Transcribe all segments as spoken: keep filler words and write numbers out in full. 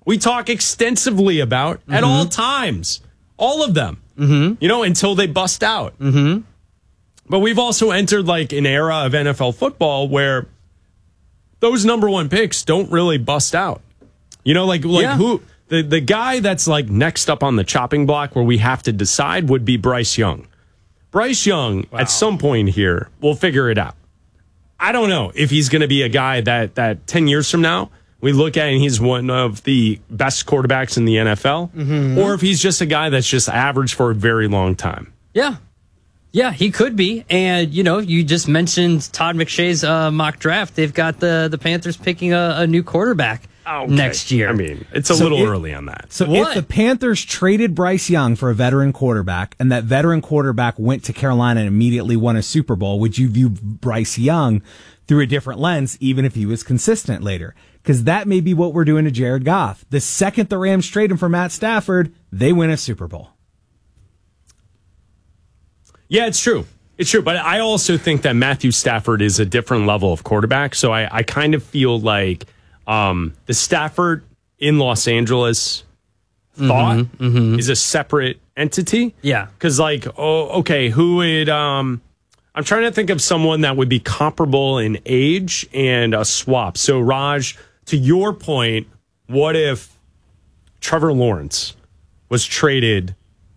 we talk extensively about mm-hmm. at all times. All of them. Mm-hmm. You know, until they bust out. Mm-hmm. But we've also entered like an era of N F L football where those number one picks don't really bust out. You know, like like yeah. who the, the guy that's like next up on the chopping block where we have to decide would be Bryce Young. Bryce Young, wow. at some point here, will figure it out. I don't know if he's going to be a guy that, that ten years from now, we look at and he's one of the best quarterbacks in the N F L, mm-hmm. or if he's just a guy that's just average for a very long time. Yeah. Yeah, he could be. And, you know, you just mentioned Todd McShay's uh, mock draft. They've got the, the Panthers picking a, a new quarterback okay. next year. I mean, it's a so little it, early on that. So what? if the Panthers traded Bryce Young for a veteran quarterback and that veteran quarterback went to Carolina and immediately won a Super Bowl, would you view Bryce Young through a different lens, even if he was consistent later? Because that may be what we're doing to Jared Goff. The second the Rams trade him for Matt Stafford, they win a Super Bowl. Yeah, it's true. It's true. But I also think that Matthew Stafford is a different level of quarterback. So I, I kind of feel like um, the Stafford in Los Angeles thought mm-hmm, mm-hmm. is a separate entity. Yeah. Because, like, oh, okay, who would... Um, I'm trying to think of someone that would be comparable in age and a swap. So, Raj, to your point, what if Trevor Lawrence was traded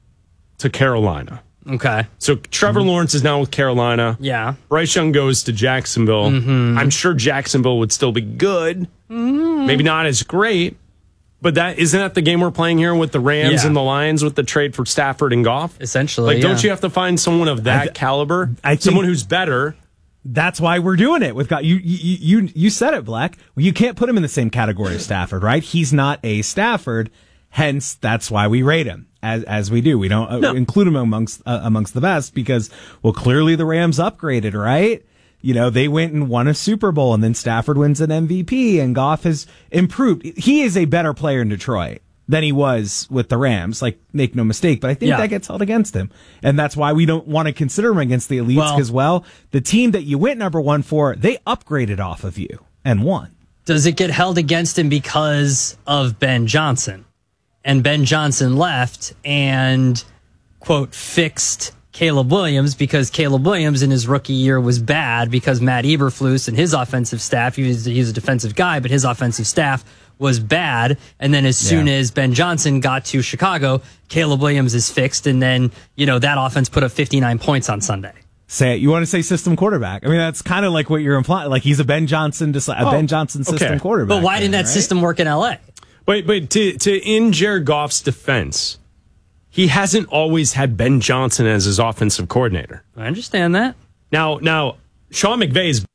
to Carolina? Okay. So Trevor mm-hmm. Lawrence is now with Carolina. Yeah. Bryce Young goes to Jacksonville. Mm-hmm. I'm sure Jacksonville would still be good. Mm-hmm. Maybe not as great. But that isn't that the game we're playing here with the Rams yeah. and the Lions with the trade for Stafford and Goff? Essentially, Like, yeah. don't you have to find someone of that I th- caliber? I think someone who's better. That's why we're doing it. We've got you. You you you said it, Black. You can't put him in the same category as Stafford, right? He's not a Stafford. Hence, that's why we rate him as as we do. We don't uh, no. include him amongst uh, amongst the best because, well, clearly the Rams upgraded, right? You know, they went and won a Super Bowl, and then Stafford wins an M V P, and Goff has improved. He is a better player in Detroit than he was with the Rams. Like, make no mistake, but I think yeah. that gets held against him, and that's why we don't want to consider him against the elites because, well, well, the team that you went number one for, they upgraded off of you and won. Does it get held against him because of Ben Johnson? And Ben Johnson left and, quote, fixed Caleb Williams because Caleb Williams in his rookie year was bad because Matt Eberflus and his offensive staff, he was, he was a defensive guy, but his offensive staff was bad. And then as soon yeah. as Ben Johnson got to Chicago, Caleb Williams is fixed. And then, you know, that offense put up fifty-nine points on Sunday. Say it. You want to say system quarterback? I mean, that's kind of like what you're implying. Like he's a Ben Johnson, a oh, Ben Johnson system okay. quarterback. But why didn't then, that right? system work in L A? But but to to in Jared Goff's defense, he hasn't always had Ben Johnson as his offensive coordinator. I understand that. Now now Sean McVay is,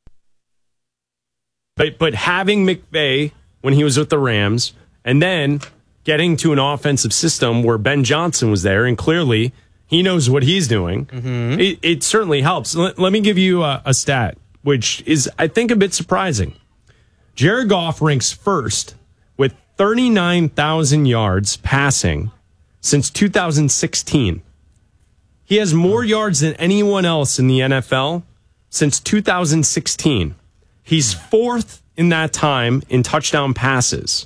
but but having McVay when he was with the Rams, and then getting to an offensive system where Ben Johnson was there, and clearly he knows what he's doing. Mm-hmm. It, it certainly helps. Let, let me give you a, a stat, which is I think a bit surprising. Jared Goff ranks first with thirty-nine thousand yards passing since two thousand sixteen. He has more yards than anyone else in the N F L since two thousand sixteen. He's fourth in that time in touchdown passes.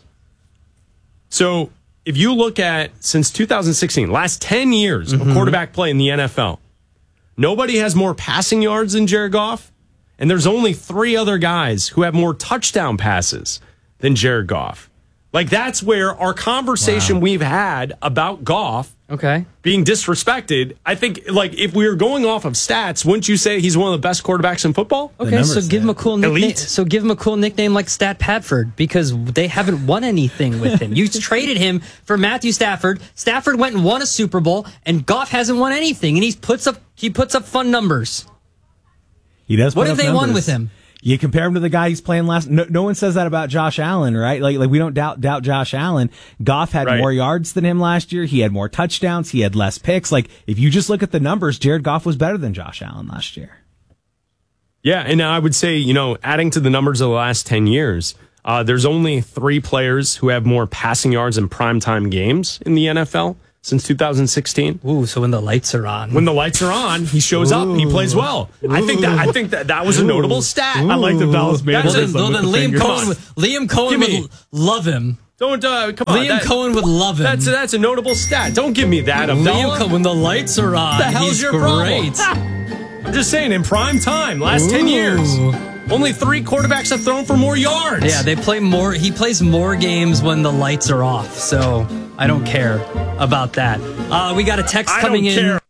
So if you look at since two thousand sixteen, last ten years mm-hmm. of quarterback play in the N F L, nobody has more passing yards than Jared Goff, and there's only three other guys who have more touchdown passes than Jared Goff. Like, that's where our conversation wow. we've had about Goff okay. being disrespected. I think, like, if we were going off of stats, wouldn't you say he's one of the best quarterbacks in football? Okay, so give him a cool nickname. Elite. So give him a cool nickname like Stat Padford because they haven't won anything with him. You traded him for Matthew Stafford. Stafford went and won a Super Bowl, and Goff hasn't won anything, and he puts up he puts up fun numbers. He does. What have they numbers. won with him? You compare him to the guy he's playing last. No, no one says that about Josh Allen, right? Like, like we don't doubt doubt Josh Allen. Goff had right. more yards than him last year. He had more touchdowns. He had less picks. Like, if you just look at the numbers, Jared Goff was better than Josh Allen last year. Yeah, and I would say, you know, adding to the numbers of the last ten years, uh, there's only three players who have more passing yards in primetime games in the N F L since two thousand sixteen. Ooh, so when the lights are on. When the lights are on, he shows Ooh. up and he plays well. Ooh. I think that I think that, that was a notable stat. Ooh. I like the Dallas Mavericks. Well, then, well, then Liam Cohen, would, Liam Cohen would love him. Don't uh, come on. Liam that, Cohen would love him. That's a, that's a notable stat. Don't give me that, Abdallah. Liam Cohen, when the lights are on, What the hell's he's your great. problem? I'm just saying, in prime time, last ten years, only three quarterbacks have thrown for more yards. Yeah, they play more. He plays more games when the lights are off. So I don't care about that. Uh, we got a text I coming don't in. care.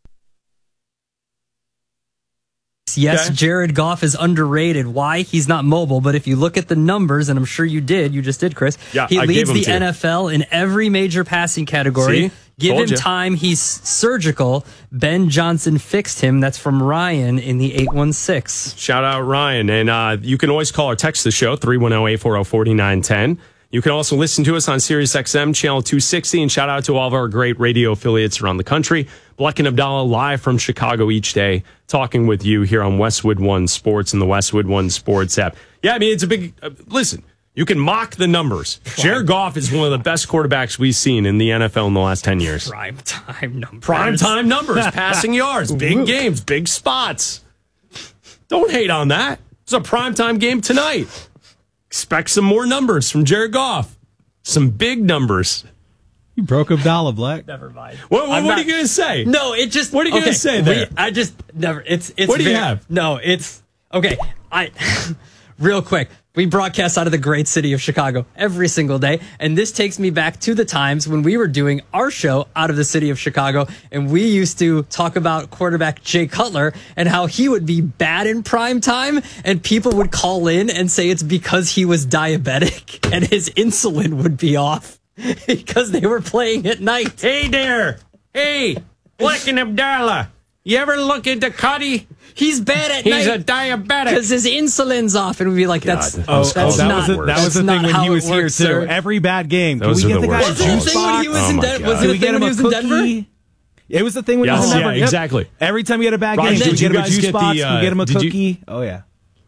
Yes, Okay. Jared Goff is underrated. Why? He's not mobile, but if you look at the numbers, and I'm sure you did, you just did, Chris. Yeah, he I leads gave him the to. N F L in every major passing category. See? Give Told him ya. time. He's surgical. Ben Johnson fixed him. That's from Ryan in the eight one six. Shout out Ryan. And uh, you can always call or text the show, three one zero, eight four zero, four nine one zero. You can also listen to us on SiriusXM channel two sixty. And shout out to all of our great radio affiliates around the country. Bleck and Abdallah live from Chicago each day, talking with you here on Westwood One Sports and the Westwood One Sports app. Yeah, I mean, it's a big, uh, listen, you can mock the numbers. Jared Goff is one of the best quarterbacks we've seen in the N F L in the last ten years. Prime time numbers. Prime time numbers, passing yards, big games, big spots. Don't hate on that. It's a prime time game tonight. Expect some more numbers from Jared Goff. Some big numbers. You broke Abdallah, Black. Never mind. What, what, I'm what not- are you going to say? No, it just. What are you okay, gonna say there? we- I just never. It's it's. What do you very- have? No, it's okay. I real quick. We broadcast out of the great city of Chicago every single day, and this takes me back to the times when we were doing our show out of the city of Chicago, and we used to talk about quarterback Jay Cutler and how he would be bad in prime time, and people would call in and say it's because he was diabetic and his insulin would be off because they were playing at night. Hey there. Hey, Bleck and Abdallah. You ever look into Cuddy? He's bad at He's a night diabetic. because his insulin's off, and we'd be like, "That's God, Oh, That's oh, that not- was a, that that's was the not thing when how he it was here works, too. sir. Every bad game. Can Those we are get the the guy worst a Was it the juice thing when he box? was Oh in my Den- God. was Can it we the get thing him when a he was in cookie? Denver? It was the thing when Yes, he was in yeah, Denver. Yep. exactly. Every time he had a bad Raj, game, did we you get him a guys juice get the, box. uh, we get him a did you- cookie. Oh yeah.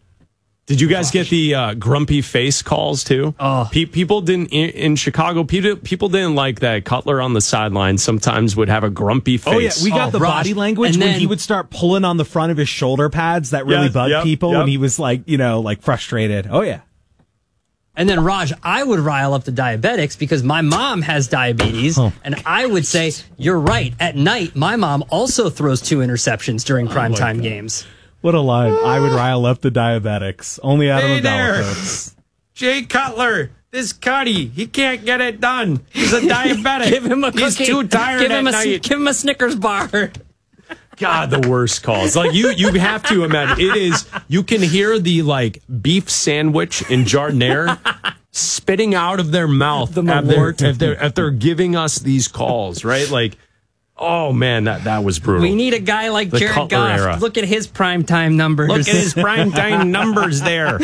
Did you guys get the uh, grumpy face calls too? Oh. Pe- people didn't in, in Chicago. People people didn't like that Cutler on the sideline. Sometimes would have a grumpy face. Oh yeah, we got Oh, the Raj. body language And when then- he would start pulling on the front of his shoulder pads that really Yes, bugged yep, people, yep. and he was like, you know, like frustrated. Oh yeah. And then Raj, I would rile up the diabetics because my mom has diabetes, Oh. and I would say you're right. At night, my mom also throws two interceptions during primetime games. What a line! I would rile up the diabetics. Only Adam Hey Abdallah, there. folks. Jay Cutler, this Cuddy, he can't get it done. He's a diabetic. Give him a cookie. He's too tired give at him a, night. Give him a Snickers bar. God, the worst calls. Like you, you have to imagine it is. You can hear the like beef sandwich in Jardiniere spitting out of their mouth The at their, Malort. if they're if they're giving us these calls, right? Like, oh man, that that was brutal. We need a guy like The Jared Cutler Goff. era. Look at his primetime numbers. Look at his prime time numbers there.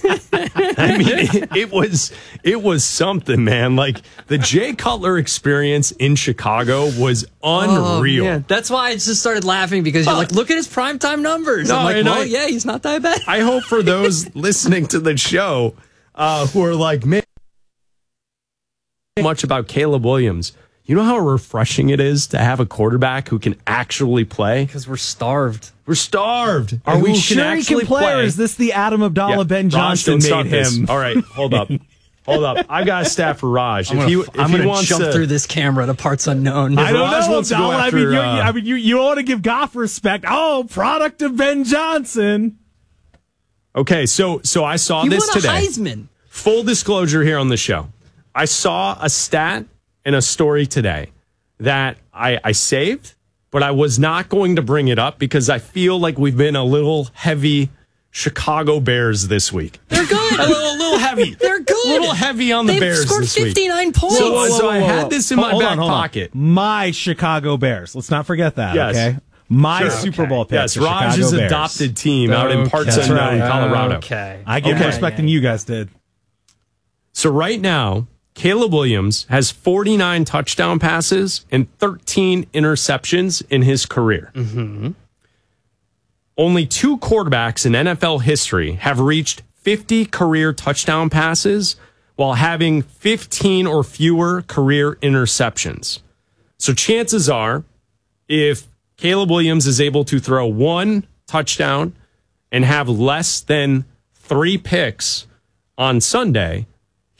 I mean, it, it was it was something, man. Like the Jay Cutler experience in Chicago was unreal. Oh, man. That's why I just started laughing because you're Oh. like, look at his primetime numbers. No, I'm like, and well, I- yeah, he's not diabetic. I hope for those listening to the show uh, who are like, man, much about Caleb Williams. You know how refreshing it is to have a quarterback who can actually play? Because we're starved. We're starved. Are Who we can sure he actually can play, or is this the Adam Abdallah Yeah, Ben Raj, Johnson don't start made this. him? All right, hold up. Hold up. I got a stat for Raj. I'm if gonna, he, if I'm he gonna wants jump to, through this camera to parts unknown. I don't Raj know, wants to go Abdallah. I after, mean, you, uh, I mean, you, you want to give Goff respect. Oh, product of Ben Johnson. Okay, so so I saw he this won a today. Heisman. Full disclosure here on the show. I saw a stat and a story today that I, I saved, but I was not going to bring it up because I feel like we've been a little heavy Chicago Bears this week. They're good. A little, a little heavy. They're good. A little heavy on the They've Bears scored this week. fifty-nine points. So, Whoa, whoa, so I whoa, had whoa. this in my Hold back on, hold on. pocket. My Chicago Bears. Let's not forget that. Yes. Okay. My Sure. Super Bowl pick. Yes, the Chicago Raj's Bears. adopted team out in Okay. parts That's unknown, right. Colorado. Okay. I get Okay. more respect than you guys did. So right now, Caleb Williams has forty-nine touchdown passes and thirteen interceptions in his career. Mm-hmm. Only two quarterbacks in N F L history have reached fifty career touchdown passes while having fifteen or fewer career interceptions. So chances are, if Caleb Williams is able to throw one touchdown and have less than three picks on Sunday,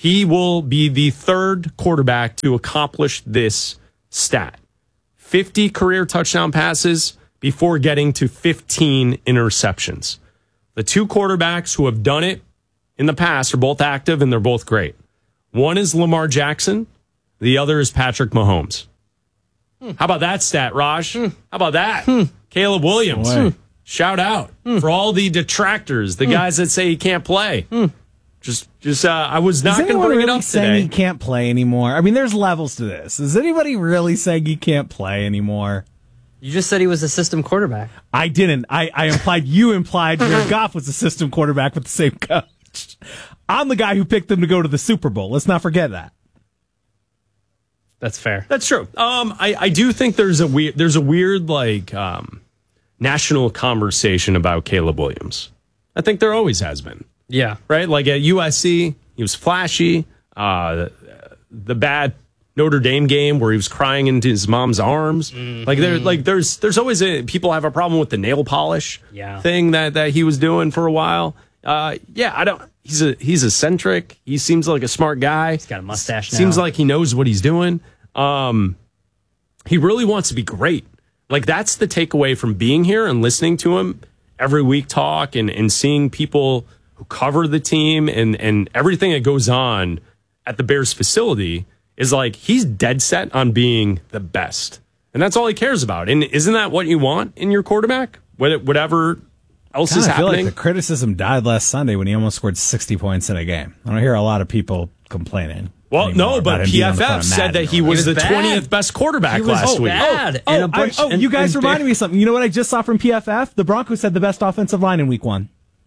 he will be the third quarterback to accomplish this stat. fifty career touchdown passes before getting to fifteen interceptions. The two quarterbacks who have done it in the past are both active and they're both great. One is Lamar Jackson. The other is Patrick Mahomes. Hmm. How about that stat, Raj? Hmm. How about that? Hmm. Caleb Williams. Hmm. Shout out hmm. for all the detractors, the hmm. guys that say he can't play. Hmm. Just, just, uh, I was not going to bring really it up saying today. He can't play anymore. I mean, there's levels to this. Is anybody really saying he can't play anymore? You just said he was a system quarterback. I didn't. I, I implied you implied Jared Goff was a system quarterback with the same coach. I'm the guy who picked them to go to the Super Bowl. Let's not forget that. That's fair. That's true. Um, I, I do think there's a weird, there's a weird like um, national conversation about Caleb Williams. I think there always has been. Yeah. Right? Like at U S C, he was flashy. Uh, the bad Notre Dame game where he was crying into his mom's arms. Mm-hmm. Like there, like there's there's always a, people have a problem with the nail polish yeah. thing that, that he was doing for a while. Uh, yeah, I don't. He's a he's eccentric. He seems like a smart guy. He's got a mustache now. Seems like he knows what he's doing. Um, he really wants to be great. Like that's the takeaway from being here and listening to him every week talk and, and seeing people who cover the team and, and everything that goes on at the Bears facility is like he's dead set on being the best. And that's all he cares about. And isn't that what you want in your quarterback? Whatever else is I feel happening. Like the criticism died last Sunday when he almost scored sixty points in a game. I don't hear a lot of people complaining. Well, no, but P F F said that he was, was the bad. twentieth best quarterback last so week. Bad. Oh, and oh, a bunch, I, oh and, you guys and reminded me of something. You know what I just saw from P F F? The Broncos had the best offensive line in week one.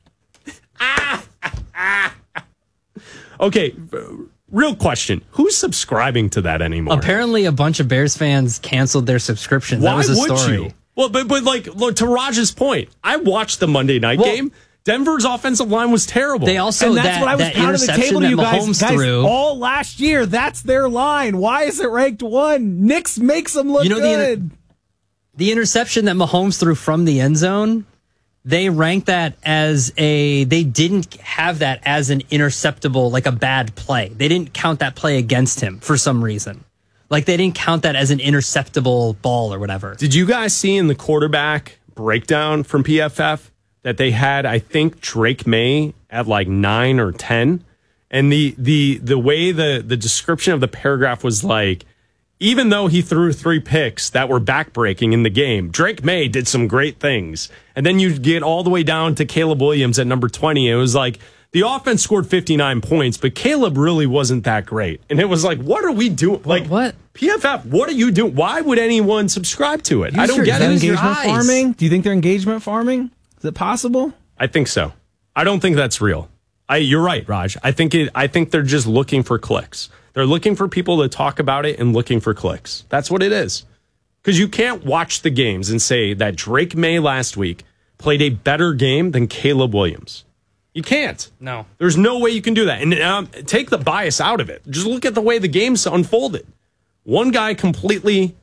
Okay, real question. Who's subscribing to that anymore? Apparently, a bunch of Bears fans canceled their subscriptions. Why that was a would story. you? Well, but, but like, look, to Raj's point, I watched the Monday night well, game. Denver's offensive line was terrible. They also, and that's that, what I was pounding the table to you guys. guys threw, all last year, that's their line. Why is it ranked one? Nix makes them look you know, good. The, inter- the interception that Mahomes threw from the end zone, they ranked that as a, they didn't have that as an interceptable, like a bad play. They didn't count that play against him for some reason. Like they didn't count that as an interceptable ball or whatever. Did you guys see in the quarterback breakdown from P F F that they had, I think, Drake May at like nine or ten? And the the the way the, the description of the paragraph was like, even though he threw three picks that were backbreaking in the game, Drake May did some great things. And then you get all the way down to Caleb Williams at number twenty. It was like, the offense scored fifty-nine points, but Caleb really wasn't that great. And it was like, what are we doing? Like, what? P F F, what are you doing? Why would anyone subscribe to it? Use I don't your, get it. Engagement farming? Do you think they're engagement farming? Is it possible? I think so. I don't think that's real. I, you're right, Raj. I think it. I think they're just looking for clicks. They're looking for people to talk about it and looking for clicks. That's what it is. Because you can't watch the games and say that Drake May last week played a better game than Caleb Williams. You can't. No. There's no way you can do that. And um, take the bias out of it. Just look at the way the game's unfolded. One guy completely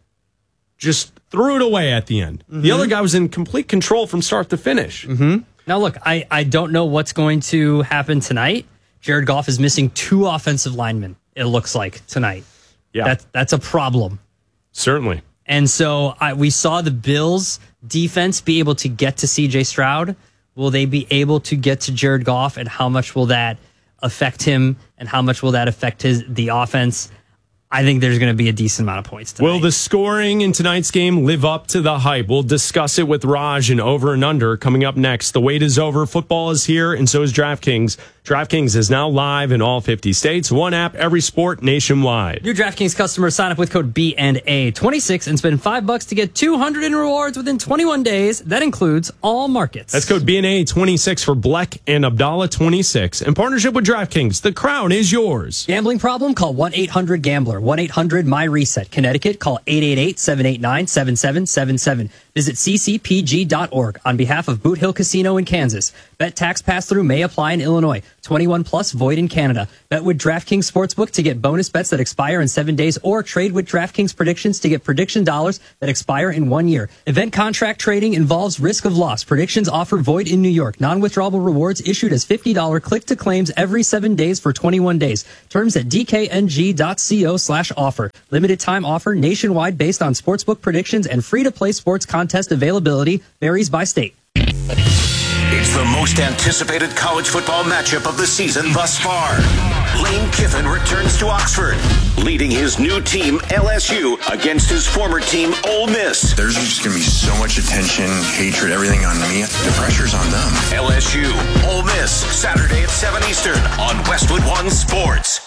just threw it away at the end. Mm-hmm. The other guy was in complete control from start to finish. Mm-hmm. Now, look, I, I don't know what's going to happen tonight. Jared Goff is missing two offensive linemen, it looks like, tonight. Yeah. That, that's a problem. Certainly. And so I, we saw the Bills' defense be able to get to C J Stroud. Will they be able to get to Jared Goff, and how much will that affect him, and how much will that affect his the offense? I think there's going to be a decent amount of points tonight. Will the scoring in tonight's game live up to the hype? We'll discuss it with Raj and Over and Under coming up next. The wait is over. Football is here, and so is DraftKings. DraftKings is now live in all fifty states. One app, every sport, nationwide. New DraftKings customers sign up with code B and A twenty-six and spend five bucks to get two hundred in rewards within twenty-one days. That includes all markets. That's code B and A twenty-six for Bleck and Abdallah twenty-six. In partnership with DraftKings, the crown is yours. Gambling problem? Call one eight hundred gambler. one eight hundred my reset. Connecticut, call eight eight eight, seven eight nine, seven seven seven seven. Visit c c p g dot org on behalf of Boot Hill Casino in Kansas. Bet tax pass-through may apply in Illinois. twenty-one plus void in Canada. Bet with DraftKings Sportsbook to get bonus bets that expire in seven days or trade with DraftKings predictions to get prediction dollars that expire in one year. Event contract trading involves risk of loss. Predictions offered void in New York. Non-withdrawable rewards issued as fifty dollars click-to-claims every seven days for twenty-one days. Terms at d k n g dot co slash offer. Limited time offer nationwide based on sportsbook predictions and free-to-play sports contest availability varies by state. It's the most anticipated college football matchup of the season thus far. Lane Kiffin returns to Oxford, leading his new team, L S U, against his former team, Ole Miss. There's just going to be so much attention, hatred, everything on me. The pressure's on them. L S U, Ole Miss, Saturday at seven Eastern on Westwood One Sports.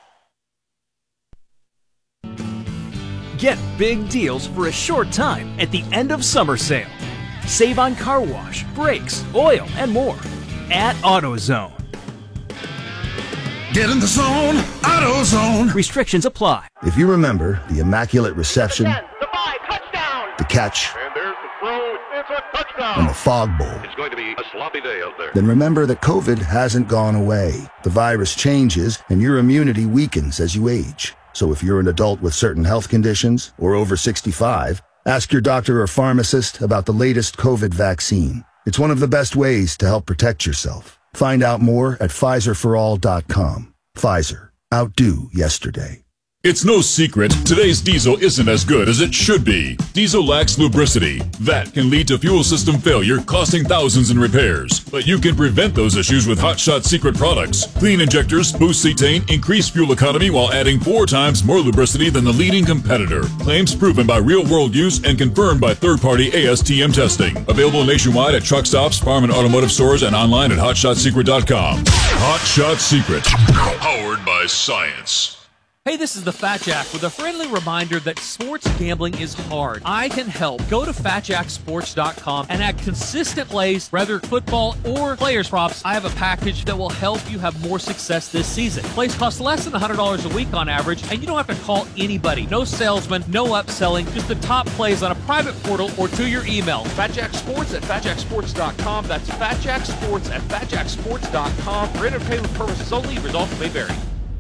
Get big deals for a short time at the end of summer sale. Save on car wash, brakes, oil, and more at AutoZone. Get in the zone, AutoZone. Restrictions apply. If you remember the immaculate reception, the five, touchdown. the catch, And there's the throw. It's a touchdown. and the fog bowl, It's going to be a sloppy day out there. then remember that COVID hasn't gone away. The virus changes, and your immunity weakens as you age. So if you're an adult with certain health conditions or over sixty-five, ask your doctor or pharmacist about the latest COVID vaccine. It's one of the best ways to help protect yourself. Find out more at Pfizer for all dot com. Pfizer. Outdo yesterday. It's no secret, today's diesel isn't as good as it should be. Diesel lacks lubricity. That can lead to fuel system failure, costing thousands in repairs. But you can prevent those issues with Hot Shot Secret products. Clean injectors, boost cetane, increase fuel economy while adding four times more lubricity than the leading competitor. Claims proven by real-world use and confirmed by third-party A S T M testing. Available nationwide at truck stops, farm and automotive stores, and online at hot shot secret dot com. Hot Shot Secret. Powered by science. Hey, this is the Fat Jack with a friendly reminder that sports gambling is hard. I can help. Go to fat jack sports dot com and add consistent plays, whether football or players props. I have a package that will help you have more success this season. Plays cost less than one hundred dollars a week on average, and you don't have to call anybody. No salesman, no upselling, just the top plays on a private portal or to your email. Fat Jack Sports at fat jack sports dot com. That's Fat Jack Sports at fat jack sports dot com. For entertainment purposes only, results may vary.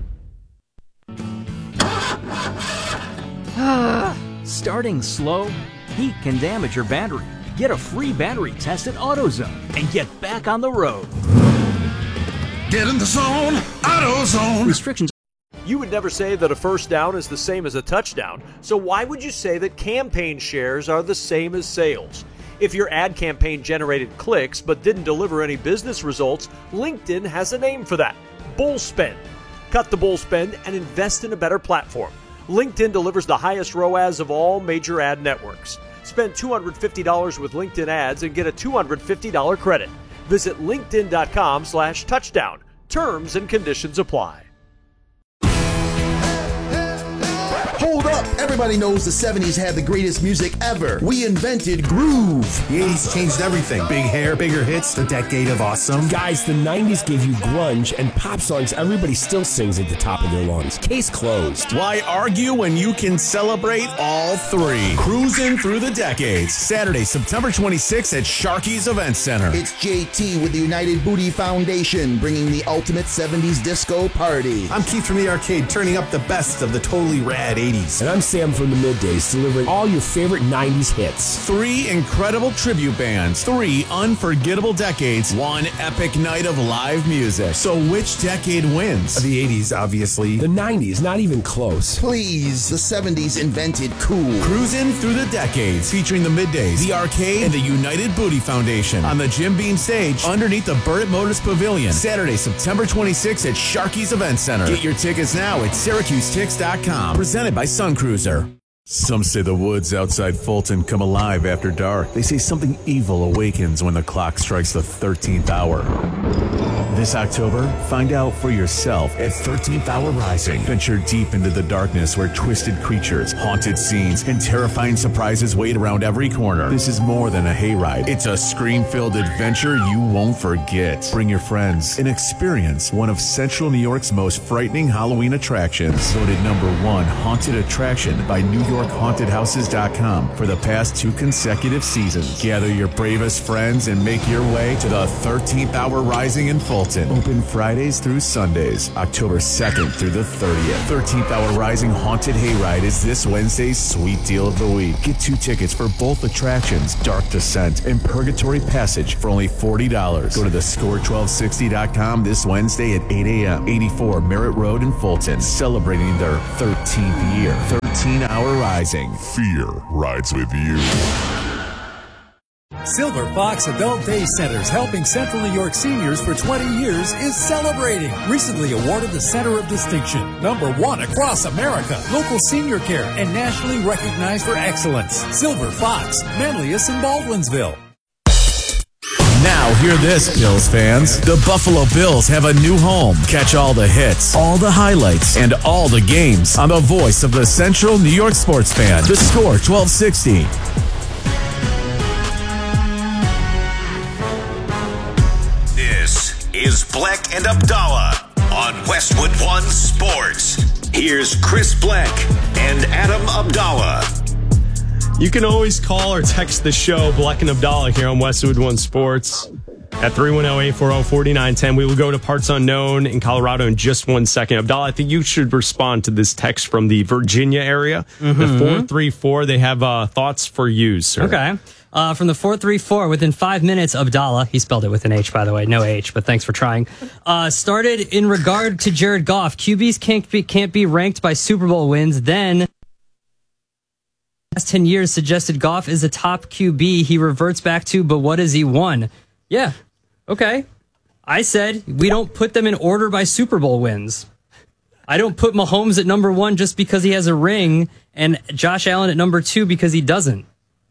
Starting slow, heat can damage your battery. Get a free battery test at AutoZone and get back on the road. Get in the zone, AutoZone. Restrictions. You would never say that a first down is the same as a touchdown, so why would you say that campaign shares are the same as sales? If your ad campaign generated clicks but didn't deliver any business results, LinkedIn has a name for that: bull spend. Cut the bull spend and invest in a better platform. LinkedIn delivers the highest R O A S of all major ad networks. Spend two hundred fifty dollars with LinkedIn ads and get a two hundred fifty dollars credit. Visit linkedin.com slash touchdown. Terms and conditions apply. Hold up! Everybody knows the seventies had the greatest music ever. We invented groove. The eighties changed everything. Big hair, bigger hits, the decade of awesome. Guys, the nineties gave you grunge and pop songs everybody still sings at the top of their lungs. Case closed. Why argue when you can celebrate all three? Cruising through the decades. Saturday, September twenty-sixth at Sharky's Event Center. It's J T with the United Booty Foundation, bringing the ultimate seventies disco party. I'm Keith from the Arcade, turning up the best of the totally rad eighties. And I'm Sam from the Middays, delivering all your favorite nineties hits. Three incredible tribute bands, three unforgettable decades, one epic night of live music. So which decade wins? The eighties, obviously. The nineties, not even close. Please, the seventies invented cool. Cruising through the decades, featuring the Middays, the Arcade, and the United Booty Foundation on the Jim Beam stage underneath the Burt Motors Pavilion. Saturday, September twenty-sixth at Sharky's Event Center. Get your tickets now at Syracuse Tix dot com. Presented by Sun Cruiser. Some say the woods outside Fulton come alive after dark. They say something evil awakens when the clock strikes the thirteenth hour. This October, find out for yourself at thirteenth Hour Rising. Venture deep into the darkness where twisted creatures, haunted scenes, and terrifying surprises wait around every corner. This is more than a hayride. It's a scream-filled adventure you won't forget. Bring your friends and experience one of Central New York's most frightening Halloween attractions. Voted number one haunted attraction by New York Haunted Houses dot com for the past two consecutive seasons. Gather your bravest friends and make your way to the thirteenth Hour Rising in Fulton. Open Fridays through Sundays, October second through the thirtieth. thirteenth Hour Rising Haunted Hayride is this Wednesday's sweet deal of the week. Get two tickets for both attractions, Dark Descent and Purgatory Passage, for only forty dollars. Go to the score twelve sixty dot com this Wednesday at eight a.m. eighty-four Merritt Road in Fulton, celebrating their thirteenth year. thirteen Hour Rising. Fear rides with you. Silver Fox Adult Day Centers, helping Central New York seniors for twenty years, is celebrating. Recently awarded the Center of Distinction, number one across America, local senior care, and nationally recognized for excellence. Silver Fox, Manlius and Baldwinsville. Now hear this, Bills fans. The Buffalo Bills have a new home. Catch all the hits, all the highlights, and all the games on the voice of the Central New York sports fan. The Score twelve sixty. Is Black and Abdallah on Westwood One Sports. Here's Chris Black and Adam Abdallah. You can always call or text the show, Black and Abdallah, here on Westwood One Sports at three one zero, eight four zero, four nine one zero. We will go to Parts Unknown in Colorado in just one second. Abdallah, I think you should respond to this text from the Virginia area. Mm-hmm. The four three four, they have uh, thoughts for you, sir. Okay. Uh, from the four three four, within five minutes, Abdallah, he spelled it with an H, by the way, no H, but thanks for trying, uh, started in regard to Jared Goff. Q Bs can't be, can't be ranked by Super Bowl wins. Then, last ten years suggested Goff is a top Q B. He reverts back to, but what has he won? Yeah, okay. I said we don't put them in order by Super Bowl wins. I don't put Mahomes at number one just because he has a ring and Josh Allen at number two because he doesn't.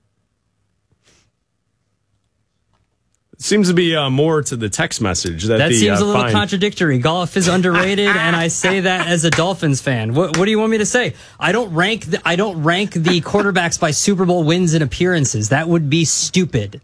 Seems to be uh, more to the text message. That, that the, seems uh, a little fine. contradictory. Golf is underrated, and I say that as a Dolphins fan. What, what do you want me to say? I don't rank the, I don't rank the quarterbacks by Super Bowl wins and appearances. That would be stupid.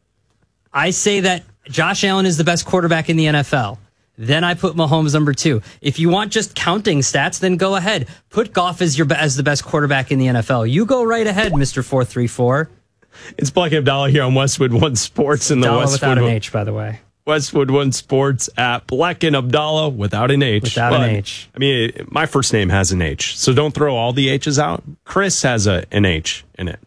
I say that Josh Allen is the best quarterback in the N F L. Then I put Mahomes number two. If you want just counting stats, then go ahead. Put Goff as your as the best quarterback in the N F L. You go right ahead, Mister four three four. It's Black and Abdallah here on Westwood One Sports in the Abdallah Westwood without an One, H, by the way. Westwood One Sports at Black and Abdallah without an H. Without well, an H. I mean, my first name has an H, so don't throw all the H's out. Chris has a an H in it.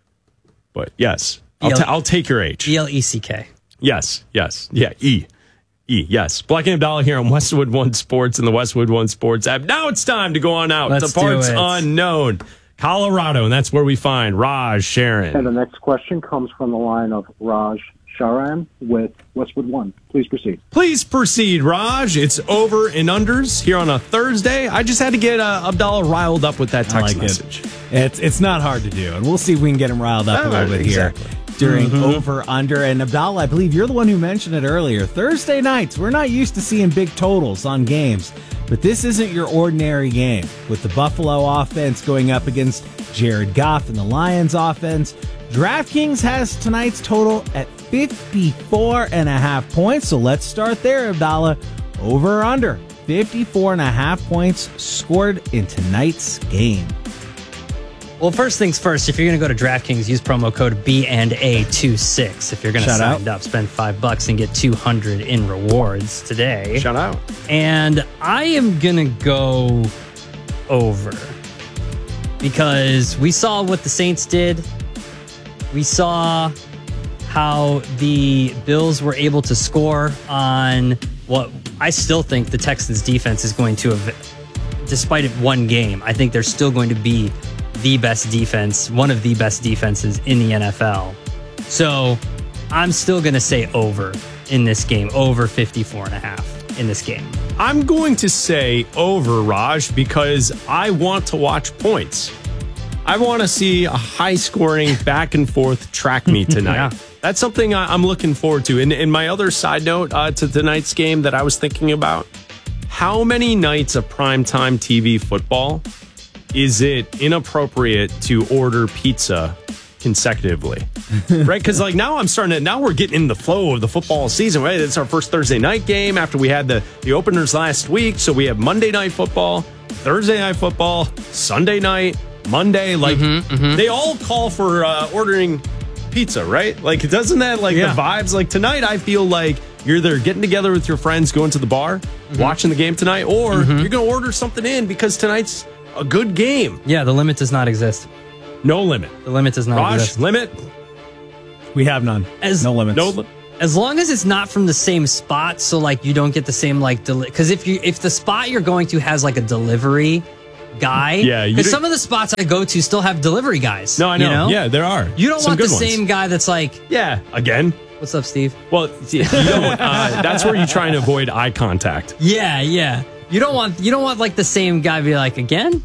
But yes, I'll, ta- I'll take your H. E L E C K. Yes, yes, yeah, E. E, yes. Black and Abdallah here on Westwood One Sports and the Westwood One Sports app. Now it's time to go on out Let's to Parts do it. Unknown, Colorado, and that's where we find Raj Sharon. And the next question comes from the line of Raj Sharan with Westwood One. Please proceed. Please proceed, Raj. It's over and unders here on a Thursday. I just had to get uh, Abdallah riled up with that text like message. It. It's it's not hard to do, and we'll see if we can get him riled up Oh, a little bit exactly. here during Mhm. over under. And Abdallah, I believe you're the one who mentioned it earlier. Thursday nights, we're not used to seeing big totals on games, but this isn't your ordinary game with the Buffalo offense going up against Jared Goff and the Lions offense. DraftKings has tonight's total at fifty-four and a half points. So let's start there, Abdallah. Over or under fifty-four and a half points scored in tonight's game. Well, first things first, if you're going to go to DraftKings, use promo code B and A twenty-six. If you're going to Shout sign up, spend five bucks and get two hundred in rewards today. Shout out. And I am going to go over because we saw what the Saints did. We saw how the Bills were able to score on what I still think the Texans defense is going to have, despite it one game, I think they're still going to be the best defense, one of the best defenses in the N F L. So I'm still going to say over in this game, over fifty-four and a half in this game. I'm going to say over, Raj, because I want to watch points. I want to see a high-scoring, back-and-forth track meet tonight. Yeah, That's something I, I'm looking forward to. And, and my other side note uh, to tonight's game that I was thinking about, how many nights of primetime T V football is it inappropriate to order pizza consecutively? Right? Because like now I'm starting to, now we're getting in the flow of the football season, right? It's our first Thursday night game after we had the, the openers last week. So we have Monday night football, Thursday night football, Sunday night, Monday. Like Mm-hmm, mm-hmm. they all call for uh, ordering pizza, right? Like doesn't that like Yeah. the vibes? Like tonight I feel like you're either getting together with your friends, going to the bar, Mm-hmm. watching the game tonight, or you're going to order something in because tonight's a good game. Yeah, the limit does not exist. No limit. The limit does not Raj, exist. limit? We have none. As, no limits. No li- As long as it's not from the same spot, so like you don't get the same like deli- because if you if the spot you're going to has like a delivery guy, Yeah, you because don't- some of the spots I go to still have delivery guys. No, I know. You know? Yeah, there are. You don't Some want the good ones. same guy that's like, Yeah, again. "What's up, Steve?" Well, you don't, uh, that's where you're trying to avoid eye contact. Yeah, yeah. You don't want you don't want like the same guy be like again.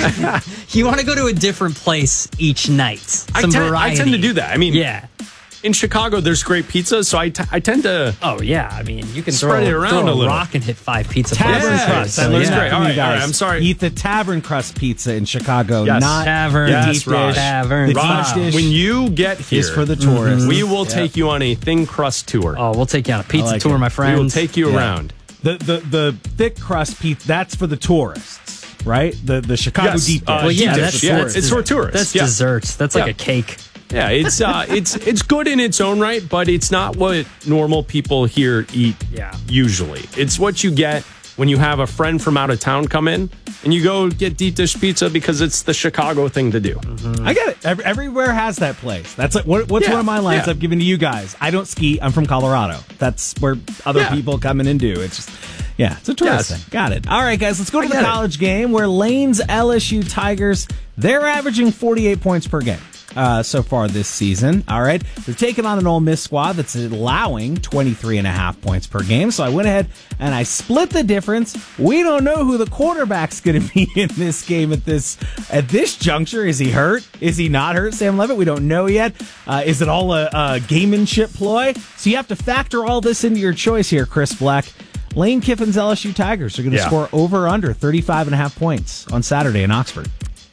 You want to go to a different place each night. Some I, tend, I variety. tend to do that. I mean, Yeah. in Chicago, there's great pizza, so I, t- I tend to. Oh yeah. I mean, you can Spread throw, it around throw a little. rock and hit five pizza Tavern places. crust. So, I learned yeah. that from All you right, guys. all right, I'm sorry. Eat the tavern crust pizza in Chicago, Yes. not Tavern. the Yes, deep Raj. dish. Tavern. The Raj, deep dish when you get here, is for the tourists. we will Yeah. take you on a thin crust tour. Oh, we'll take you on a pizza I like tour, it. my we friends. will take you Yeah. around. The the the thick crust pizza. That's for the tourists, right? The the Chicago Yes, deep dish. uh, Well, yeah, deep that's dish. yeah, that's it's for tourists. That's yeah. dessert. That's like Yeah. a cake. Yeah, it's uh, it's it's good in its own right, but it's not what normal people here eat. Yeah. Usually, it's what you get when you have a friend from out of town come in and you go get deep dish pizza because it's the Chicago thing to do. I get it. Every, everywhere has that place. That's like what, what's Yeah, one of my lines yeah. I've given to you guys. I don't ski. I'm from Colorado. That's where other Yeah. people come in and do. It's just, yeah, it's a tourist Yes. thing. Got it. All right, guys, let's go to I the get it. college game where Lane's L S U Tigers, they're averaging forty-eight points per game. Uh, so far this season. All right. They're taking on an Ole Miss squad that's allowing twenty-three and a half points per game. So I went ahead and I split the difference. We don't know who the quarterback's going to be in this game at this at this juncture. Is he hurt? Is he not hurt, Sam Levitt? We don't know yet. Uh, is it all a, a gamemanship ploy? So you have to factor all this into your choice here, Chris Black. Lane Kiffin's L S U Tigers are going to Yeah. score over or under thirty-five and a half points on Saturday in Oxford.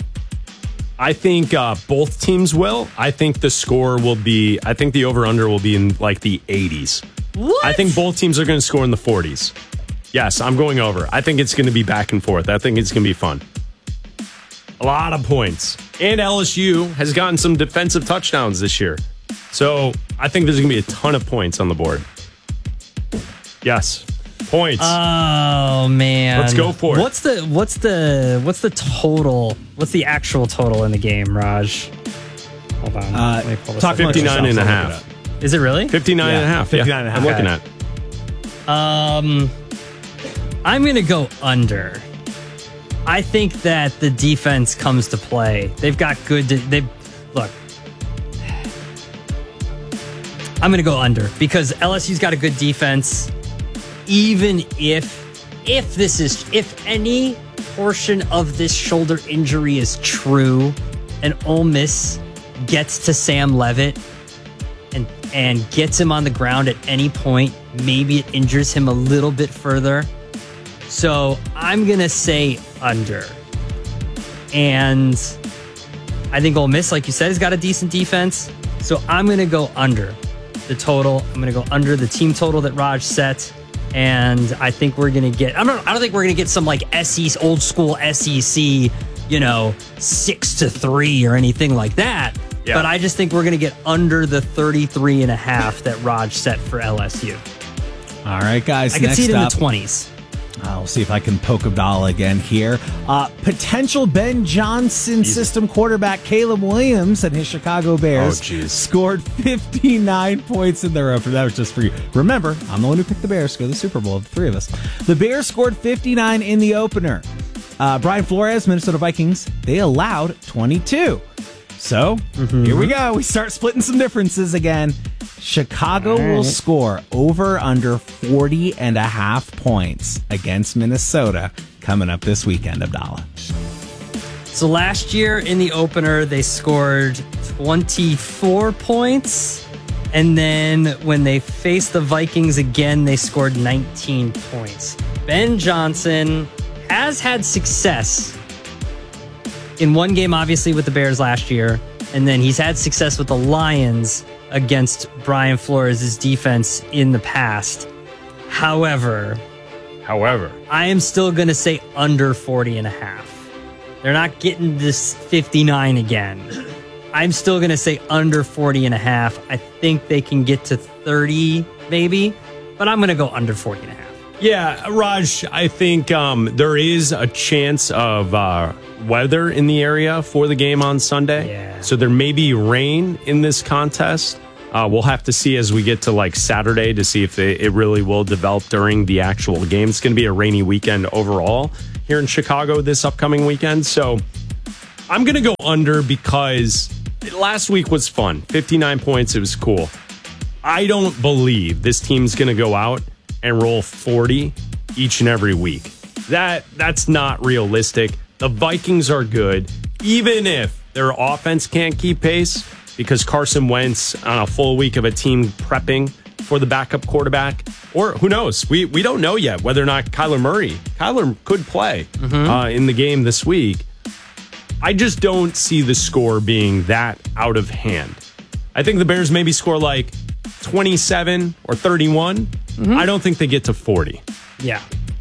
I think uh, both teams will. I think the score will be, I think the over-under will be in like the eighties. What? I think both teams are going to score in the forties. Yes, I'm going over. I think it's going to be back and forth. I think it's going to be fun. A lot of points. And L S U has gotten some defensive touchdowns this year. So I think there's going to be a ton of points on the board. Yes. Points. Oh man. Let's go for it. What's the what's the what's the total? What's the actual total in the game, Raj? Hold on. Uh, Let me pull this talk up. amongst fifty-nine and a yourselves. I'll half. look it up. Is it really? fifty-nine Yeah, and a half. fifty-nine yeah, and a half. I'm looking Okay. at. Um, I'm gonna go under. I think that the defense comes to play. They've got good. They look. I'm gonna go under because L S U's got a good defense. Even if, if this is, if any portion of this shoulder injury is true, and Ole Miss gets to Sam Levitt and and gets him on the ground at any point, maybe it injures him a little bit further. So I'm gonna say under. And I think Ole Miss, like you said, has got a decent defense. So I'm gonna go under the total. I'm gonna go under the team total that Raj set. And I think we're gonna get. I don't. I don't think we're gonna get some like S E C, old school S E C, you know, six to three or anything like that. Yeah. But I just think we're gonna get under the thirty-three and a half that Raj set for L S U. All right, guys. I can next see it in up, the twenties. I'll see if I can poke Abdallah again here. Uh, potential Ben Johnson system quarterback Caleb Williams and his Chicago Bears Oh, jeez. scored fifty-nine points in their opener. That was just for you. Remember, I'm the one who picked the Bears to go to the Super Bowl, the three of us. The Bears scored fifty-nine in the opener. Uh, Brian Flores, Minnesota Vikings, they allowed twenty-two. So, here we go. We start splitting some differences again. Chicago will score over under forty and a half points against Minnesota coming up this weekend, Abdallah. So last year in the opener, they scored twenty-four points. And then when they faced the Vikings again, they scored nineteen points. Ben Johnson has had success in one game, obviously, with the Bears last year. And then he's had success with the Lions against Brian Flores' defense in the past. However, However, I am still going to say under forty and a half. They're not getting this fifty-nine again. I'm still going to say under forty and a half. I think they can get to thirty maybe, but I'm going to go under forty and a half. Yeah, Raj, I think um, there is a chance of uh, weather in the area for the game on Sunday. Yeah. So there may be rain in this contest. Uh, we'll have to see as we get to like Saturday to see if they, it really will develop during the actual game. It's going to be a rainy weekend overall here in Chicago this upcoming weekend. So I'm going to go under because last week was fun. fifty-nine points. It was cool. I don't believe this team's going to go out and roll forty each and every week. That That's not realistic. The Vikings are good, even if their offense can't keep pace, because Carson Wentz on a full week of a team prepping for the backup quarterback, or who knows? We we don't know yet whether or not Kyler Murray, Kyler could play Mm-hmm. uh, in the game this week. I just don't see the score being that out of hand. I think the Bears maybe score like twenty-seven or thirty-one. Mm-hmm. I don't think they get to forty. Yeah.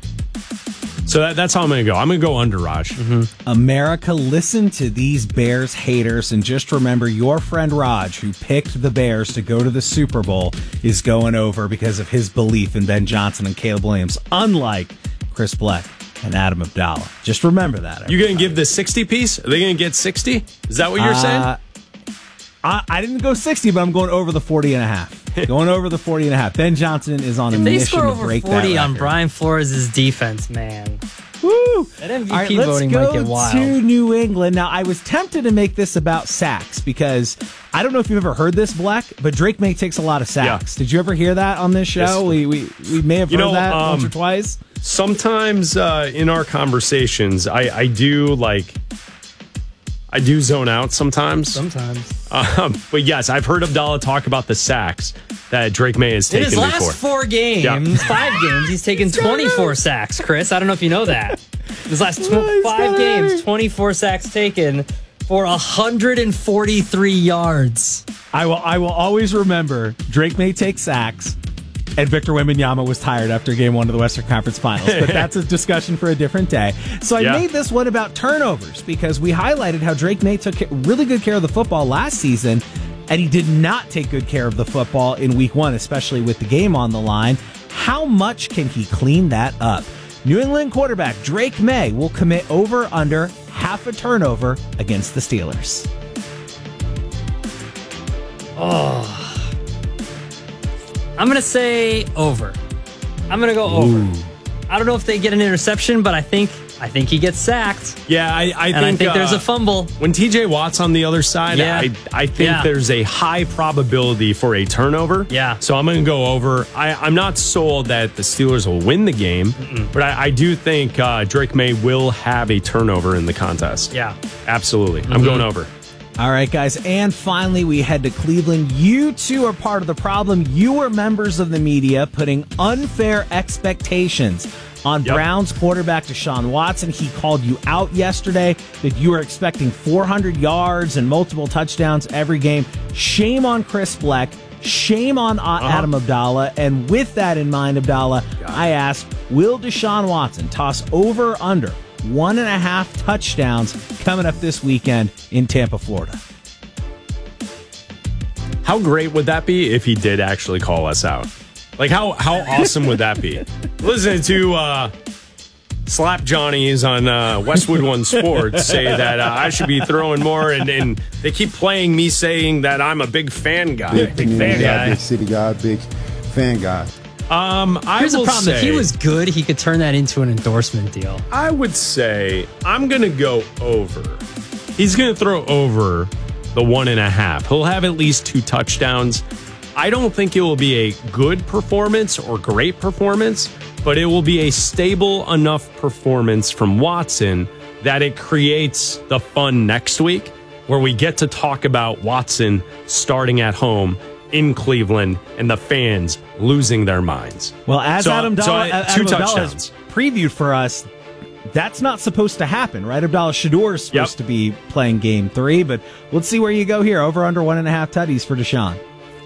So that, that's how I'm going to go. I'm going to go under, Raj. Mm-hmm. America, listen to these Bears haters and just remember your friend Raj, who picked the Bears to go to the Super Bowl, is going over because of his belief in Ben Johnson and Caleb Williams, unlike Chris Black and Adam Abdallah. Just remember that. Everybody. You going to give the sixty piece? Are they going to get sixty? Is that what you're uh, saying? I, I didn't go sixty, but I'm going over the forty and a half. Going over the forty and a half. Ben Johnson is on a If they mission score to over break that forty on record. Brian Flores' defense, man. Woo! That M V P All right, let's voting go might get wild. to New England. Now, I was tempted to make this about sacks because I don't know if you've ever heard this, Black, but Drake May takes a lot of sacks. Did you ever hear that on this show? Yes. We, we we may have You heard know, that um, once or twice. Sometimes uh, in our conversations, I, I do like, I do zone out sometimes. Sometimes. Um, but yes, I've heard Abdallah talk about the sacks that Drake May has In taken his last before. four games, Yeah. five games, he's taken twenty-four sacks, Chris. I don't know if you know that. His last tw- Nice five guy. games, twenty-four sacks taken for one hundred forty-three yards. I will I will always remember Drake May take sacks, and Victor Wembanyama was tired after game one of the Western Conference Finals. But that's a discussion for a different day. So I Yeah. made this one about turnovers because we highlighted how Drake May took really good care of the football last season, and he did not take good care of the football in week one, especially with the game on the line. How much can he clean that up? New England quarterback Drake May will commit over under half a turnover against the Steelers. Oh. I'm going to say over. I'm going to go over. I don't know if they get an interception, but I think I think he gets sacked. Yeah, I, I and think, I think there's uh, a fumble. When T J Watt's on the other side, Yeah. I, I think Yeah. there's a high probability for a turnover. Yeah. So I'm going to go over. I, I'm not sold that the Steelers will win the game, Mm-mm. but I, I do think uh, Drake May will have a turnover in the contest. Yeah. Absolutely. I'm Mhm. going over. All right, guys. And finally, we head to Cleveland. You two are part of the problem. You are members of the media putting unfair expectations on Yep. Browns quarterback Deshaun Watson. He called you out yesterday that you were expecting four hundred yards and multiple touchdowns every game. Shame on Chris Black. Shame on uh, Adam Abdallah. And with that in mind, Abdallah, I ask, will Deshaun Watson toss over or under one and a half touchdowns coming up this weekend in Tampa, Florida? How great would that be if he did actually call us out? Like, how, how awesome would that be? Listening to uh, Slap Johnnies on uh, Westwood One Sports say that uh, I should be throwing more, and, and they keep playing me saying that I'm a big fan guy. Big big fan community guy, guy. big city guy, big fan guy. Um, I Here's the will problem. say, If he was good, he could turn that into an endorsement deal. I would say I'm going to go over. He's going to throw over the one and a half. He'll have at least two touchdowns. I don't think it will be a good performance or great performance, but it will be a stable enough performance from Watson that it creates the fun next week where we get to talk about Watson starting at home in Cleveland and the fans losing their minds. Well, as So- Adam so Dalla, I- Adam two Abdallah touchdowns. has previewed for us, that's not supposed to happen, right? Abdallah Shador is supposed Yep. to be playing game three, but let's see where you go here. Over under one and a half tutties for Deshaun.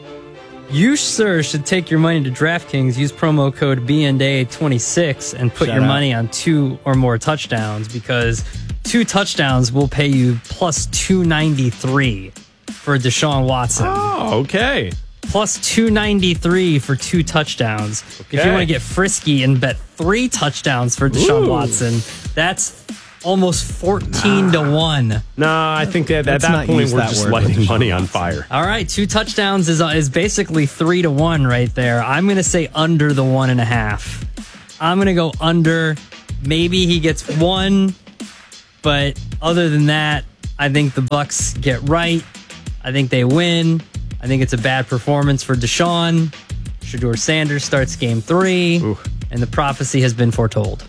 You, sir, should take your money to DraftKings, use promo code B N A twenty-six, and put Shout your out. money on two or more touchdowns, because two touchdowns will pay you plus two ninety-three for Deshaun Watson. Oh, okay. Plus two ninety-three for two touchdowns. If you Okay. want to get frisky and bet three touchdowns for Deshaun Ooh. Watson, that's almost fourteen to one. No, I think that at Let's that not point use we're that just word with lighting Deshaun money on fire. All right, two touchdowns is is basically three to one right there. I'm going to say under the one and a half. I'm going to go under. Maybe he gets one, but other than that, I think the Bucks get right. I think they win. I think it's a bad performance for Deshaun. Shador Sanders starts game three, Ooh. and the prophecy has been foretold.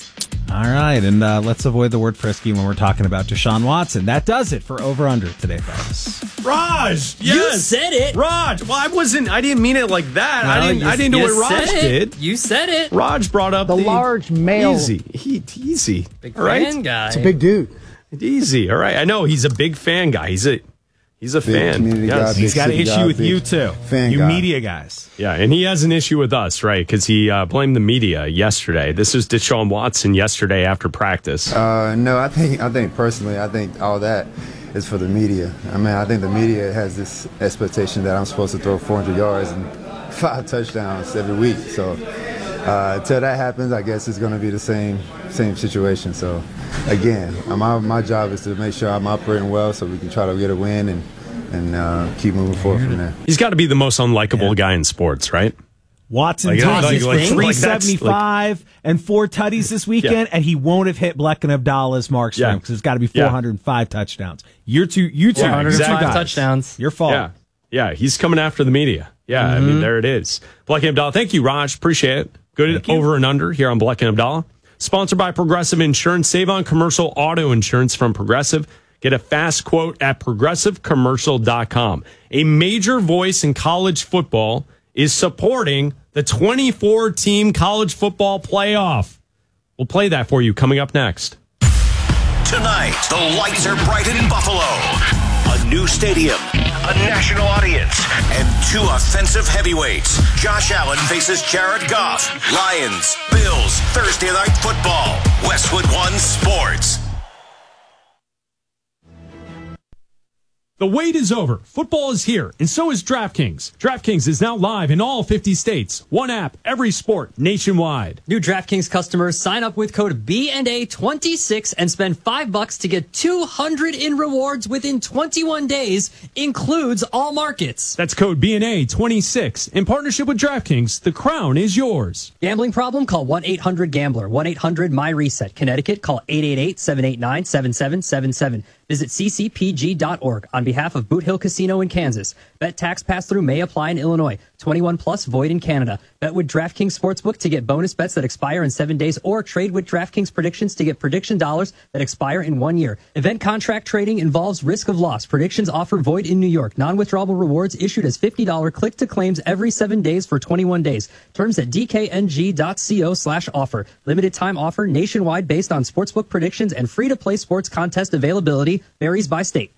All right, and uh, let's avoid the word frisky when we're talking about Deshaun Watson. That does it for Over Under today, fellas. Raj, yes. You said it. Raj. Well, I wasn't. I didn't mean it like that. I Well, didn't. you- I didn't do you what Raj said it. did. You said it. Raj brought up The the, large male. Easy, he, easy. Big All right? fan guy. It's a big dude. Easy. All right. I know he's a big fan guy. He's a he's a Big fan. community Yes. guy, He's big got an city issue guy, with big you, too. fan You guy. media guys. Yeah, and he has an issue with us, right? Because he uh, blamed the media yesterday. This is Deshaun Watson yesterday after practice. Uh, no, I think I think personally, I think all that is for the media. I mean, I think the media has this expectation that I'm supposed to throw four hundred yards and five touchdowns every week. So uh, until that happens, I guess it's going to be the same same situation. So again, my my job is to make sure I'm operating well, so we can try to get a win and and uh, keep moving forward from there. He's got to be the most unlikable guy in sports, right? Watson Like, tosses like- for like- like three that's, seventy-five and four tutties this weekend, Yeah. and he won't have hit Bleck and Abdallah's marks for Yeah. him because it's got to be Yeah. four hundred five touchdowns. You're two, you two, Yeah, you two one hundred five guys. touchdowns. Your fault. Yeah. Yeah, he's coming after the media. Yeah, I mean, there it is. Black and Abdallah. Thank you, Raj. Appreciate it. Good over and under here on Black and Abdallah. Sponsored by Progressive Insurance. Save on commercial auto insurance from Progressive. Get a fast quote at progressive commercial dot com. A major voice in college football is supporting the twenty-four team college football playoff. We'll play that for you coming up next. Tonight, the lights are bright in Buffalo. A new stadium, a national audience, and two offensive heavyweights. Josh Allen faces Jared Goff. Lions, Bills, Thursday Night Football. Westwood One Sports. The wait is over. Football is here, and so is DraftKings. DraftKings is now live in all fifty states. One app, every sport, nationwide. New DraftKings customers sign up with code B N A twenty-six and spend five bucks to get two hundred in rewards within twenty-one days. Includes all markets. That's code B N A twenty-six. In partnership with DraftKings, the crown is yours. Gambling problem? Call one eight hundred gambler. one eight hundred my reset. Connecticut, call eight eight eight, seven eight nine, seven seven seven seven. Visit c c p g dot org on behalf of Boot Hill Casino in Kansas. Bet tax pass-through may apply in Illinois. twenty-one plus void in Canada. Bet with DraftKings Sportsbook to get bonus bets that expire in seven days or trade with DraftKings predictions to get prediction dollars that expire in one year. Event contract trading involves risk of loss. Predictions offer void in New York. Non-withdrawable rewards issued as fifty dollars click-to-claims every seven days for twenty-one days. Terms at d k n g dot co slash offer. Limited time offer nationwide based on sportsbook predictions and free-to-play sports contest availability varies by state.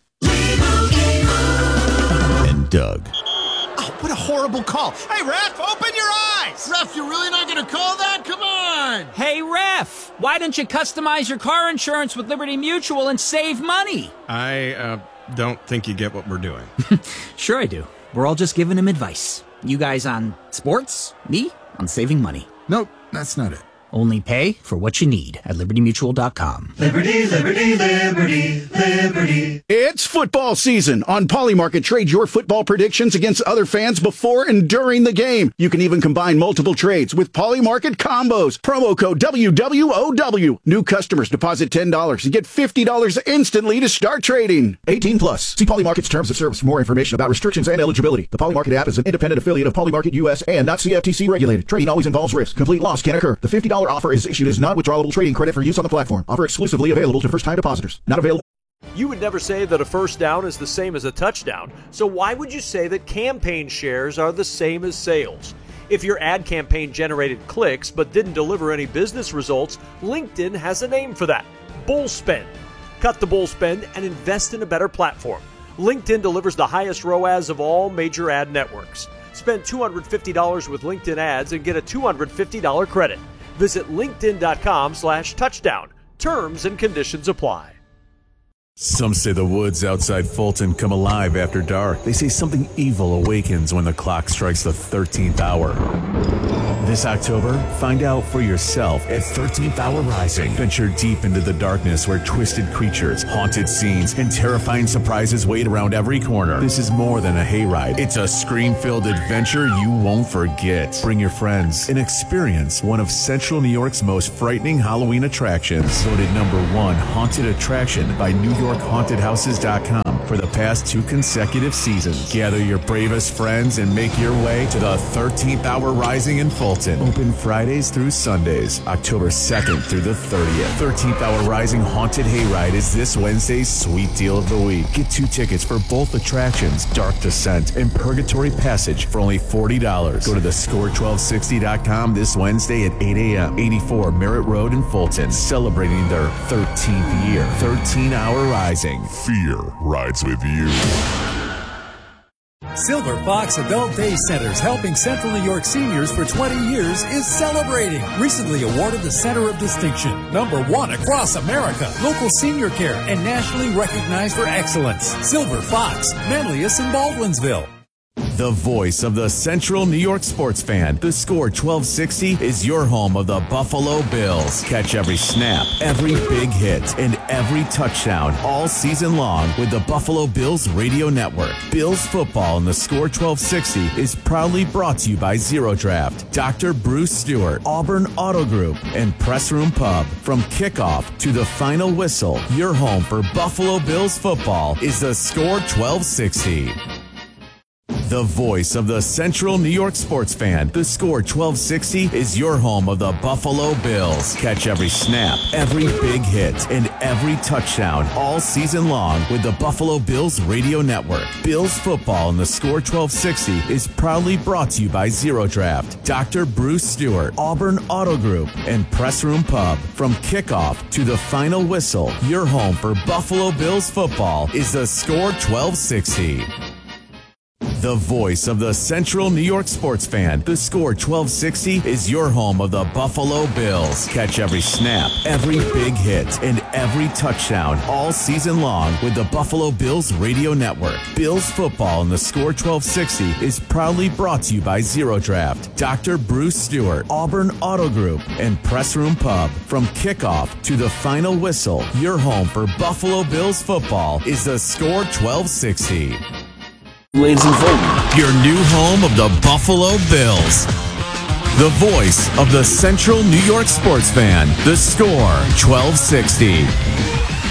And Doug. Oh, what a horrible call. Hey, ref, open your eyes. Ref, you're really not going to call that? Come on. Hey, ref, why don't you customize your car insurance with Liberty Mutual and save money? I uh, don't think you get what we're doing. Sure I do. We're all just giving him advice. You guys on sports, me on saving money. Nope, that's not it. Only pay for what you need at liberty mutual dot com. Liberty, liberty, liberty, liberty. It's football season. On Polymarket, trade your football predictions against other fans before and during the game. You can even combine multiple trades with Polymarket combos. Promo code W W O W. New customers deposit ten dollars and get fifty dollars instantly to start trading. eighteen plus. See Polymarket's terms of service for more information about restrictions and eligibility. The Polymarket app is an independent affiliate of Polymarket U S and not C F T C regulated. Trading always involves risk. Complete loss can occur. The fifty dollars offer is issued as non-withdrawable trading credit for use on the platform. Offer exclusively available to first-time depositors. Not available. You would never say that a first down is the same as a touchdown, so why would you say that campaign shares are the same as sales? If your ad campaign generated clicks but didn't deliver any business results, LinkedIn has a name for that: bull spend. Cut the bull spend and invest in a better platform. LinkedIn delivers the highest R O A S of all major ad networks. Spend two hundred fifty dollars with LinkedIn ads and get a two hundred fifty dollars credit. Visit linkedin.com slash touchdown. Terms and conditions apply. Some say the woods outside Fulton come alive after dark. They say something evil awakens when the clock strikes the thirteenth hour. This October, find out for yourself at thirteenth Hour Rising. Venture deep into the darkness where twisted creatures, haunted scenes, and terrifying surprises wait around every corner. This is more than a hayride. It's a scream-filled adventure you won't forget. Bring your friends and experience one of Central New York's most frightening Halloween attractions. Voted number one haunted attraction by New York Haunted Houses dot com for the past two consecutive seasons. Gather your bravest friends and make your way to the thirteenth Hour Rising in Fulton. Open Fridays through Sundays, October second through the thirtieth. thirteenth Hour Rising Haunted Hayride is this Wednesday's sweet deal of the week. Get two tickets for both attractions, Dark Descent and Purgatory Passage, for only forty dollars. Go to the score twelve sixty dot com this Wednesday at eight a.m. eighty-four Merritt Road in Fulton, celebrating their thirteenth year. thirteen Hour Rising. Fear rides with you. Silver Fox Adult Day Centers, helping Central New York seniors for twenty years, is celebrating. Recently awarded the Center of Distinction, number one across America, local senior care, and nationally recognized for excellence. Silver Fox, Manlius and Baldwinsville. The voice of the Central New York sports fan. The Score twelve sixty is your home of the Buffalo Bills. Catch every snap, every big hit, and every touchdown all season long with the Buffalo Bills Radio Network. Bills football in the Score twelve sixty is proudly brought to you by Zero Draft, Doctor Bruce Stewart, Auburn Auto Group, and Press Room Pub. From kickoff to the final whistle, your home for Buffalo Bills football is the Score twelve sixty. The voice of the Central New York sports fan. The Score twelve sixty is your home of the Buffalo Bills. Catch every snap, every big hit, and every touchdown all season long with the Buffalo Bills Radio Network. Bills football in the Score twelve sixty is proudly brought to you by Zero Draft, Doctor Bruce Stewart, Auburn Auto Group, and Press Room Pub. From kickoff to the final whistle, your home for Buffalo Bills football is the Score twelve sixty. The voice of the Central New York sports fan. The Score twelve sixty is your home of the Buffalo Bills. Catch every snap, every big hit, and every touchdown all season long with the Buffalo Bills Radio Network. Bills football in the Score twelve sixty is proudly brought to you by Zero Draft, Doctor Bruce Stewart, Auburn Auto Group, and Press Room Pub. From kickoff to the final whistle, your home for Buffalo Bills football is the Score twelve sixty. Ladies and Fulton, your new home of the Buffalo Bills. The voice of the Central New York sports fan. The Score twelve sixty.